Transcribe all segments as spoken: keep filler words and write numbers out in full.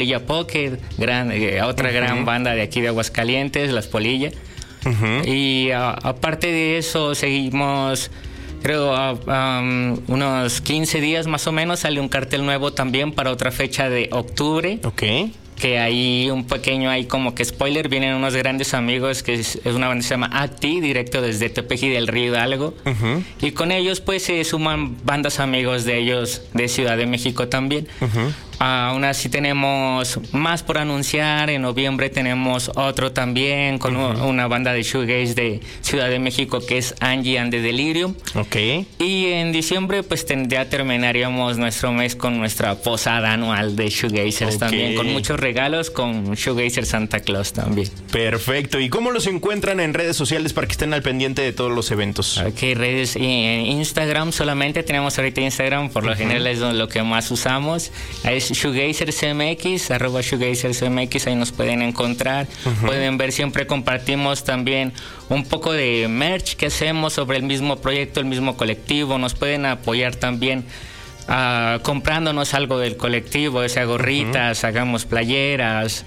Polilla Pocket, gran, eh, otra uh-huh. gran banda de aquí de Aguascalientes, Las Polilla. Uh-huh. Y a, aparte de eso, seguimos, creo, uh, um, unos quince días más o menos, sale un cartel nuevo también para otra fecha de octubre. Ok. Que ahí un pequeño, ahí como que spoiler, vienen unos grandes amigos que es, es una banda que se llama Acti, directo desde Tepeji del Río Hidalgo. Uh-huh. Y con ellos pues se suman bandas amigos de ellos de Ciudad de México también. Uh-huh. Aún así tenemos más por anunciar. En noviembre tenemos otro también con uh-huh. una banda de shoegaze de Ciudad de México que es Angie and the Delirium. Okay. Y en diciembre pues ten, ya terminaríamos nuestro mes con nuestra posada anual de shoegazers. Okay. También, con muchos regalos, con Shoegazer Santa Claus también. Perfecto. ¿Y cómo los encuentran en redes sociales para que estén al pendiente de todos los eventos? Ok, redes en Instagram solamente. Tenemos ahorita Instagram, por lo uh-huh. general es lo que más usamos. Es ShoegazerCMX, arroba ShoegazerCMX, ahí nos pueden encontrar. Uh-huh. Pueden ver, siempre compartimos también un poco de merch que hacemos sobre el mismo proyecto, el mismo colectivo. Nos pueden apoyar también uh, comprándonos algo del colectivo, o sea, gorritas, uh-huh. hagamos playeras,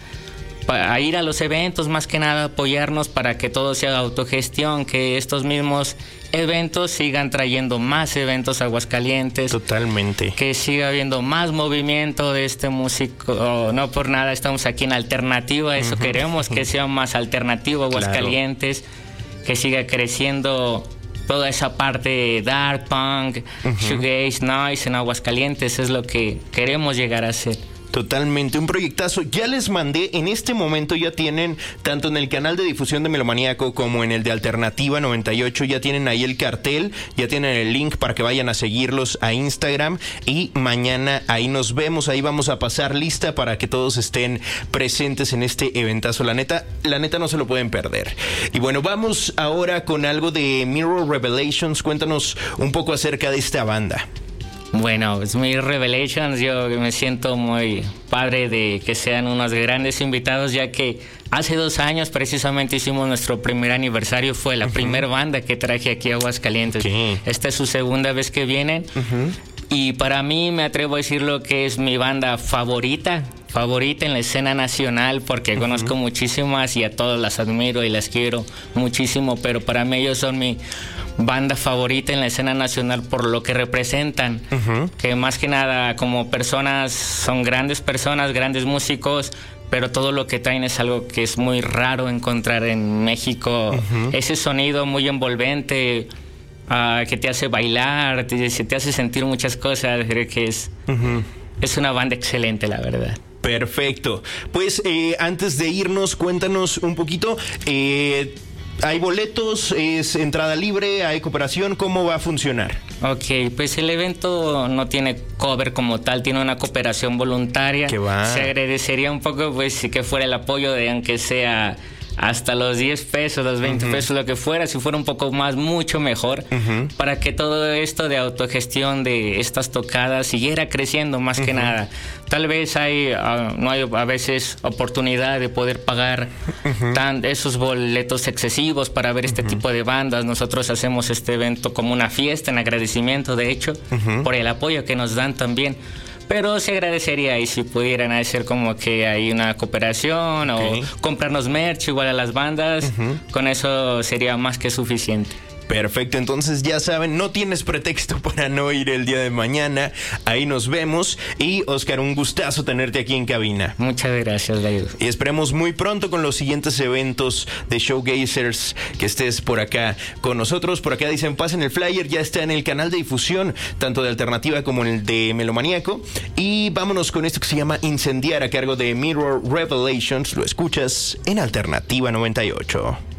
a ir a los eventos, más que nada apoyarnos para que todo sea autogestión, que estos mismos eventos sigan trayendo más eventos a Aguascalientes. Totalmente. Que siga habiendo más movimiento de este músico. Oh, no por nada estamos aquí en Alternativa, eso uh-huh. queremos, que sea más alternativo Aguascalientes, claro. Que siga creciendo toda esa parte dark punk, uh-huh. shoegaze, noise en Aguascalientes, es lo que queremos llegar a hacer. Totalmente, un proyectazo. Ya les mandé, en este momento ya tienen, tanto en el canal de difusión de Melomaniaco como en el de Alternativa noventa y ocho, ya tienen ahí el cartel, ya tienen el link para que vayan a seguirlos a Instagram, y mañana ahí nos vemos, ahí vamos a pasar lista para que todos estén presentes en este eventazo. La neta, la neta no se lo pueden perder. Y bueno, vamos ahora con algo de Mirror Revelations. Cuéntanos un poco acerca de esta banda. Bueno, pues Mirror Revelations, yo me siento muy padre de que sean unos grandes invitados, ya que hace dos años precisamente hicimos nuestro primer aniversario, fue la uh-huh. primera banda que traje aquí a Aguascalientes. Okay. Esta es su segunda vez que vienen uh-huh. y para mí me atrevo a decir lo que es mi banda favorita. favorita en la escena nacional, porque uh-huh. conozco muchísimas y a todas las admiro y las quiero muchísimo, pero para mí ellos son mi banda favorita en la escena nacional por lo que representan, uh-huh. que más que nada como personas son grandes personas, grandes músicos, pero todo lo que traen es algo que es muy raro encontrar en México, uh-huh. ese sonido muy envolvente, uh, que te hace bailar, te, te hace sentir muchas cosas. Creo que es, uh-huh. es una banda excelente, la verdad. Perfecto. Pues eh, antes de irnos, cuéntanos un poquito. Eh, ¿Hay boletos? ¿Es entrada libre? ¿Hay cooperación? ¿Cómo va a funcionar? Ok, pues el evento no tiene cover como tal, tiene una cooperación voluntaria. ¿Qué va? Se agradecería un poco, pues, si que fuera el apoyo de, aunque sea hasta los diez pesos, los veinte uh-huh. pesos, lo que fuera, si fuera un poco más, mucho mejor, uh-huh. para que todo esto de autogestión de estas tocadas siguiera creciendo, más uh-huh. que nada. Tal vez hay, uh, no hay a veces oportunidad de poder pagar uh-huh. tan, esos boletos excesivos para ver este uh-huh. tipo de bandas. Nosotros hacemos este evento como una fiesta en agradecimiento, de hecho, uh-huh. por el apoyo que nos dan también. Pero se agradecería y si pudieran hacer como que hay una cooperación okay. o comprarnos merch igual a las bandas, uh-huh. con eso sería más que suficiente. Perfecto, entonces ya saben, no tienes pretexto para no ir el día de mañana. Ahí nos vemos. Y Oscar, un gustazo tenerte aquí en cabina. Muchas gracias, David. Y esperemos muy pronto con los siguientes eventos de Shoegazers que estés por acá con nosotros. Por acá dicen, pasen el flyer, ya está en el canal de difusión, tanto de Alternativa como en el de Melomaniaco. Y vámonos con esto que se llama Incendiar, a cargo de Mirror Revelations. Lo escuchas en Alternativa noventa y ocho.